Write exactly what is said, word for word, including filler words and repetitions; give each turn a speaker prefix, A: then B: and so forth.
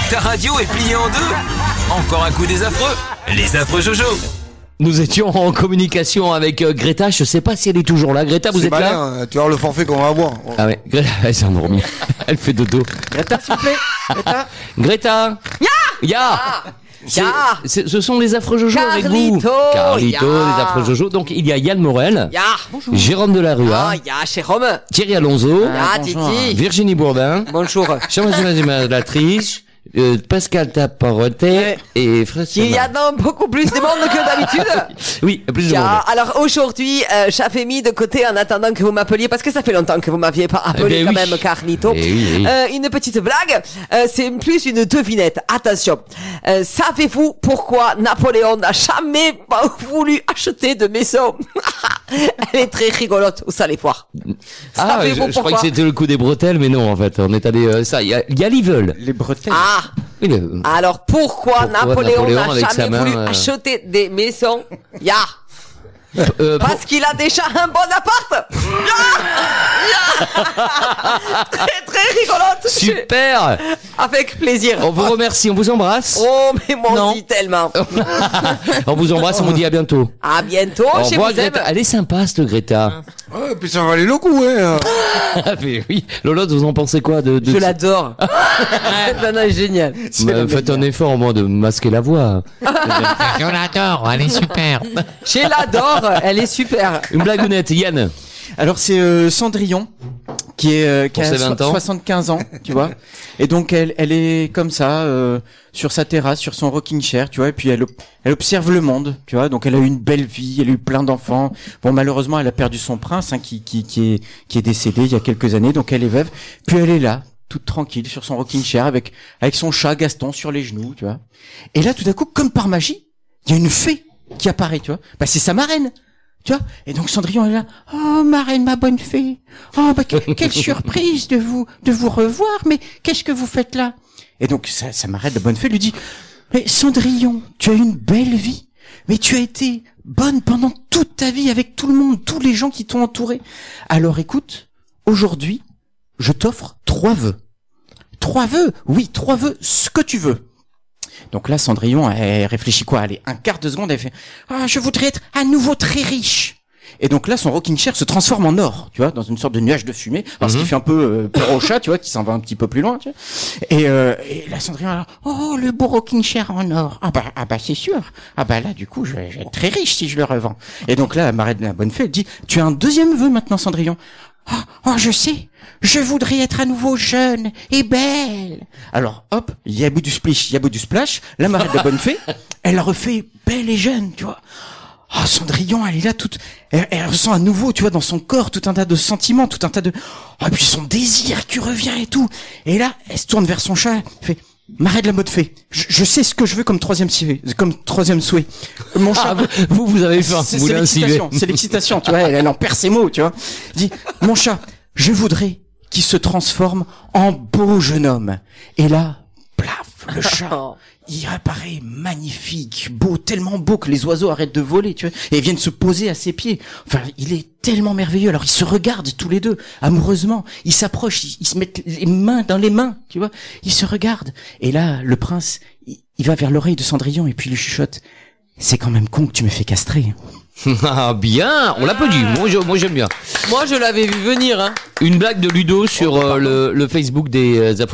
A: Ta radio est pliée en deux. Encore un coup des affreux. Les affreux Jojo.
B: Nous étions en communication avec euh, Greta. Je sais pas si elle est toujours là. Greta, vous
C: C'est
B: êtes là?
C: malin, hein. Tu vas voir le forfait qu'on va avoir.
B: Ah ouais, Greta, elle s'est endormie. Elle fait dodo.
D: Greta, s'il vous plaît. Greta.
B: Greta. Ya. Ya. C'est-
E: Ya.
B: c'est- Ce sont les affreux Jojo avec vous.
E: Carlito,
B: Carlito,
E: ya.
B: les affreux Jojo. Donc il y a Yann Morel,
E: Ya.
B: Jérôme Delarua,
E: Ah, ya, chez Rome.
B: Thierry Alonso,
E: Ya,
D: bonjour.
E: Titi.
B: Virginie Bourdin,
E: Bonjour.
B: Jean-Michel Latrice, euh, Pascal Taparotet et Frédéric.
E: Il y a donc beaucoup plus de monde que d'habitude.
B: Oui, plus de
E: Ya,
B: monde.
E: alors aujourd'hui, euh, j'avais mis de côté en attendant que vous m'appeliez, parce que ça fait longtemps que vous m'aviez pas appelé
B: Eh ben
E: quand
B: oui.
E: même, Carlito.
B: Eh oui, oui.
E: Euh, une petite blague, euh, c'est plus une devinette. Attention, euh, savez-vous pourquoi Napoléon n'a jamais pas voulu acheter de maison? Elle est très rigolote, vous allez voir.
B: Ah, je,
E: Savez-vous
B: je crois
E: pourquoi?
B: que c'était le coup des bretelles, mais non, en fait, on est allé, euh, ça, il y a, il y a l'Ivol.
D: Les bretelles.
E: Ah,
B: Oui, le-
E: alors pourquoi,
B: Pourquoi
E: Napoléon
B: Napoléon,
E: n'a
B: avec sa
E: jamais
B: main,
E: voulu
B: euh,
E: acheter des maisons? Ya.
B: euh, pour-
E: Parce qu'il a déjà un bon appart. Ya. Ya. Très très rigolote.
B: Super.
E: Avec plaisir.
B: On vous remercie, on vous embrasse.
E: Oh mais moi
B: Non.
E: aussi tellement.
B: On vous embrasse, on vous dit à bientôt.
E: À bientôt.
B: Au
E: Chez
B: revoir,
E: vous aime.
B: Greta. Elle est sympa, cette Greta.
C: Ouais, puis ça valait le coup, hein.
B: Ah, mais oui. Lolotte, vous en pensez quoi de, de
E: Je l'adore. Cette nana est géniale.
B: Bah, faites un effort, au moins, de masquer la voix.
F: Je l'adore, elle est super.
E: Je l'adore. Elle est super.
B: Une blagounette, Yann.
D: Alors c'est euh, Cendrillon qui est euh, qui
B: Pour
D: a
B: ses vingt ans.
D: soixante-quinze ans, tu vois. Et donc elle elle est comme ça euh, sur sa terrasse, sur son rocking chair, tu vois. Et puis elle ob- elle observe le monde, tu vois. Donc elle a eu une belle vie, elle a eu plein d'enfants. Bon, malheureusement elle a perdu son prince hein, qui qui qui est qui est décédé il y a quelques années. Donc elle est veuve. Puis elle est là, toute tranquille sur son rocking chair avec avec son chat Gaston sur les genoux, tu vois. Et là tout d'un coup, comme par magie, il y a une fée qui apparaît, tu vois. Bah c'est sa marraine. Tu vois? Et donc Cendrillon est là. Oh, marraine, ma bonne fée. Oh, bah, que- quelle surprise de vous, de vous revoir. Mais qu'est-ce que vous faites là? Et donc, sa, sa marraine, la bonne fée, lui dit, mais Cendrillon, tu as une belle vie. Mais tu as été bonne pendant toute ta vie avec tout le monde, tous les gens qui t'ont entouré. Alors écoute, aujourd'hui, je t'offre trois vœux. Trois vœux? Oui, trois vœux, ce que tu veux. Donc là, Cendrillon, elle réfléchit quoi? Allez, un quart de seconde, elle fait « Ah, je voudrais être à nouveau très riche !» Et donc là, son rocking chair se transforme en or, tu vois, dans une sorte de nuage de fumée, parce qu'il fait un peu euh, peur au chat, tu vois, qui s'en va un petit peu plus loin, tu vois. Et, euh, et là, Cendrillon, alors, « Oh, le beau rocking chair en or !» Ah bah, ah bah c'est sûr. Ah bah là, du coup, je vais, je vais être très riche si je le revends. Et donc là, la marraine de la bonne fée, elle dit « Tu as un deuxième vœu maintenant, Cendrillon ?» Oh, oh, je sais, je voudrais être à nouveau jeune et belle. Alors, hop, yabou du splish, yabou du splash, la marraine de la bonne fée, elle la refait belle et jeune, tu vois. Oh, Cendrillon, elle est là toute, elle, elle ressent à nouveau, tu vois, dans son corps, tout un tas de sentiments, tout un tas de, oh, et puis son désir qui revient et tout. Et là, elle se tourne vers son chat, elle fait, marraine de la bonne fée, je, je sais ce que je veux comme troisième souhait, comme troisième souhait. Mon chat,
B: Ah, vous, vous avez faim.
D: c'est
B: Vous
D: c'est
B: l'incivez.
D: l'excitation, c'est l'excitation, tu vois, elle, elle en perd ses mots, tu vois. Elle dit, mon chat, je voudrais qu'il se transforme en beau jeune homme. Et là, plaf, le chat, il apparaît magnifique, beau, tellement beau que les oiseaux arrêtent de voler, tu vois, et viennent se poser à ses pieds. Enfin, il est tellement merveilleux. Alors, ils se regardent tous les deux, amoureusement. Ils s'approchent, ils, ils se mettent les mains dans les mains, tu vois. Ils se regardent. Et là, le prince, il, il va vers l'oreille de Cendrillon et puis lui chuchote, c'est quand même con que tu me fais castrer.
B: Ah, bien. On l'applaudit. Moi, je- moi, j'aime bien.
E: Moi, je l'avais vu venir, hein.
B: Une blague de Ludo sur euh, le, le Facebook des euh,